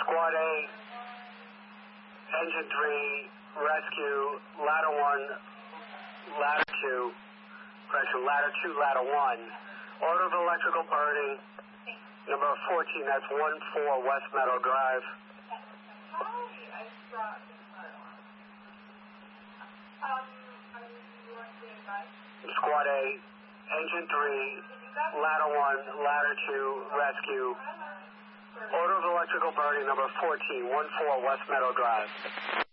Squad A, Engine 3, rescue, ladder 1, ladder 2, correction, ladder 2, ladder 1. Order of electrical burning, number 14, that's 14 West Meadow Drive. Squad A, Engine 3, ladder 1, ladder 2, rescue. Order of electrical burning, number 14, 14 West Meadow Drive.